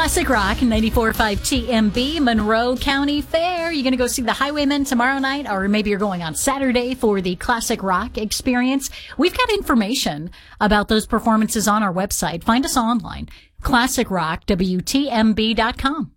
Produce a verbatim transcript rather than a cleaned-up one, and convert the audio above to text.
Classic Rock ninety-four point five T M B, Monroe County Fair. You're going to go see the Highwaymen tomorrow night, or maybe you're going on Saturday for the Classic Rock experience. We've got information about those performances on our website. Find us online, classic rock w t m b dot com.